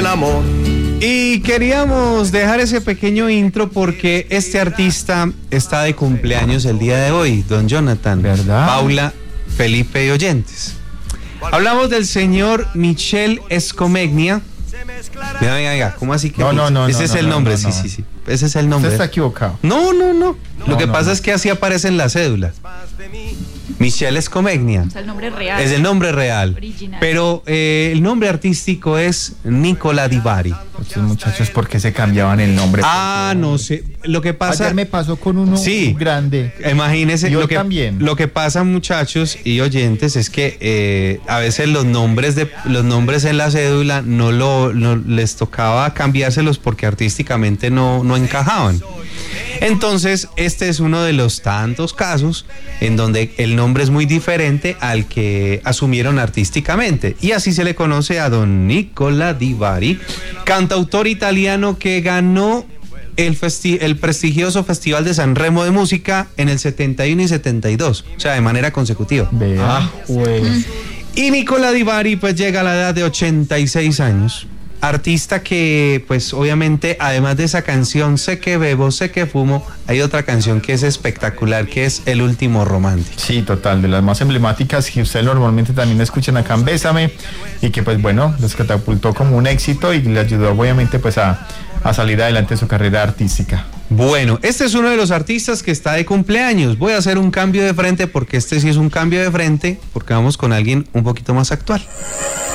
amor. Y queríamos dejar ese pequeño intro porque este artista está de cumpleaños el día de hoy, don Jonathan, ¿verdad? Paula, Felipe y oyentes. Hablamos del señor Michel Escomegnia. Venga, ¿cómo así que? No. Ese es el nombre, sí. Ese es el nombre. Usted está equivocado. No. Lo que pasa es que así aparece en la cédula. Michel Escomegnia. Es el nombre real. Es el nombre real. Original. Pero el nombre artístico es Nicola Di Bari. Estos muchachos, ¿por qué se cambiaban el nombre? No sé. Lo que pasa. Ayer me pasó con uno grande. Imagínense. Yo también. Lo que pasa, muchachos y oyentes, es que a veces los nombres en la cédula no les tocaba cambiárselos porque artísticamente no encajaban. Entonces, este es uno de los tantos casos en donde el nombre es muy diferente al que asumieron artísticamente. Y así se le conoce a don Nicola Di Bari, cantautor italiano que ganó el prestigioso Festival de San Remo de Música en el 71 y 72, o sea, de manera consecutiva. Y Nicola Di Bari pues llega a la edad de 86 años. Artista que, pues obviamente, además de esa canción, Sé que bebo, sé que fumo, hay otra canción que es espectacular, que es El último romántico. Sí, total, de las más emblemáticas que ustedes normalmente también escuchan acá en Bésame, y que pues bueno, los catapultó como un éxito y le ayudó obviamente pues a salir adelante en su carrera artística. Bueno, este es uno de los artistas que está de cumpleaños. Voy a hacer un cambio de frente porque este sí es un cambio de frente, porque vamos con alguien un poquito más actual.